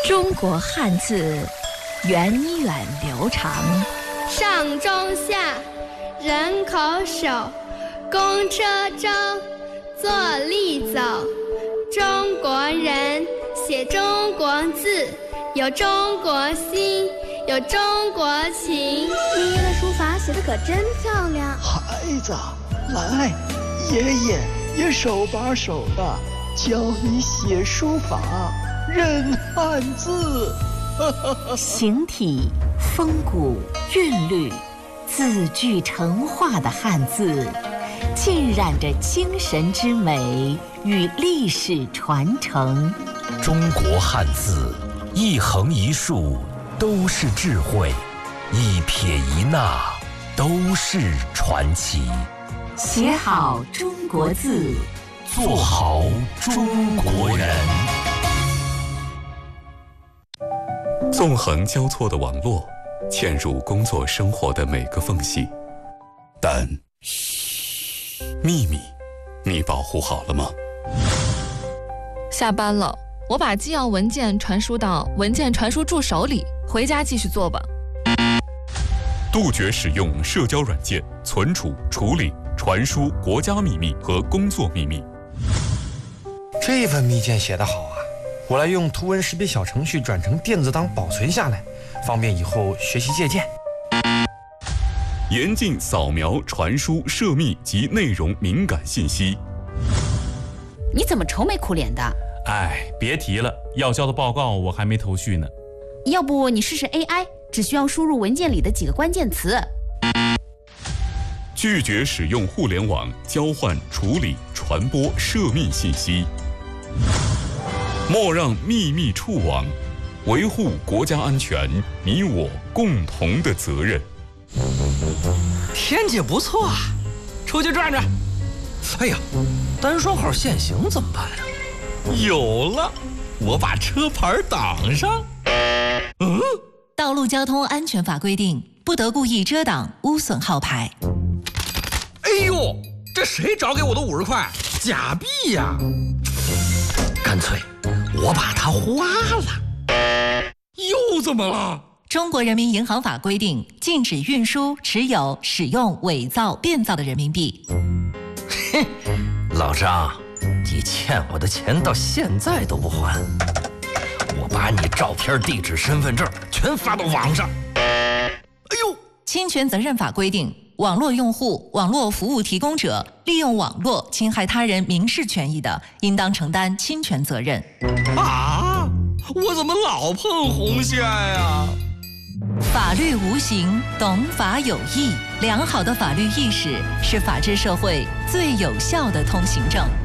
中国汉字源远流长， 上中下，人口手，公车舟，坐立走。中国人写中国字，有中国心，有中国情。 爷爷的书法写得可真漂亮。 孩子，来，爷爷也手把手的教你写书法，认汉字。 形体、风骨、韵律，字句成画的汉字，浸染着精神之美与历史传承。 中国汉字，一横一竖都是智慧，一撇一捺都是传奇。 写好中国字， 做好中国人。 纵横交错的网络，嵌入工作生活的每个缝隙。但，秘密，你保护好了吗？ 下班了，我把纪要文件传输到文件传输助手里，回家继续做吧。 杜绝使用社交软件存储、处理、传输国家秘密和工作秘密。 这份密件写得好啊，我来用图文识别小程序转成电子档保存下来，方便以后学习借鉴。 严禁扫描、传输涉密及内容敏感信息。 你怎么愁眉苦脸的？ 哎，别提了，要交的报告我还没头绪呢。 要不你试试 AI， 只需要输入文件里的几个关键词。 拒绝使用互联网交换、处理、传播涉密信息。莫让秘密触网，维护国家安全，你我共同的责任。 天气不错啊，出去转转。哎呀，单双号限行怎么办啊？有了，我把车牌挡上。 道路交通安全法规定，不得故意遮挡、污损号牌。 哎呦，这谁找给我的50块？假币呀！干脆我把它花了。又怎么了？ 中国人民银行法规定，禁止运输、持有、使用伪造、变造的人民币。 嘿，老张，你欠我的钱到现在都不还，我把你照片、地址、身份证全发到网上。哎呦， 侵权责任法规定，网络用户、网络服务提供者利用网络侵害他人民事权益的，应当承担侵权责任。 啊，我怎么老碰红线呀？ 法律无形，懂法有义。良好的法律意识是法治社会最有效的通行证。